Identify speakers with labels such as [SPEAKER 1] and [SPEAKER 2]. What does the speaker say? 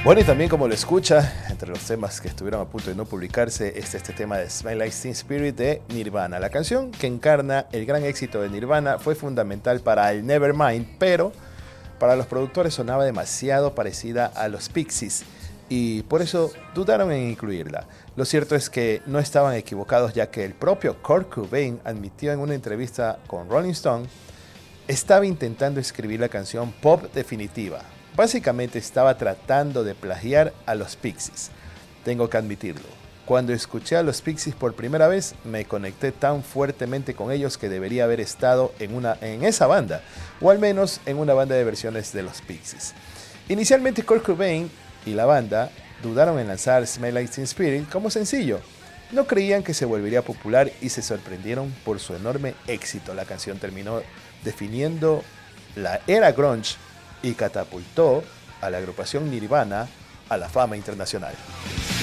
[SPEAKER 1] Bueno, y también como lo escucha, entre los temas que estuvieron a punto de no publicarse, es este tema de Smell Like Teen Spirit de Nirvana. La canción que encarna el gran éxito de Nirvana fue fundamental para el Nevermind, pero para los productores sonaba demasiado parecida a los Pixies y por eso dudaron en incluirla. Lo cierto es que no estaban equivocados, ya que el propio Kurt Cobain admitió en una entrevista con Rolling Stone estaba intentando escribir la canción pop definitiva. Básicamente estaba tratando de plagiar a los Pixies. Tengo que admitirlo. Cuando escuché a los Pixies por primera vez, me conecté tan fuertemente con ellos que debería haber estado en esa banda, o al menos en una banda de versiones de los Pixies. Inicialmente Kurt Cobain y la banda dudaron en lanzar Smell Like Teen Spirit como sencillo. No creían que se volvería popular y se sorprendieron por su enorme éxito. La canción terminó definiendo la era grunge y catapultó a la agrupación Nirvana a la fama internacional.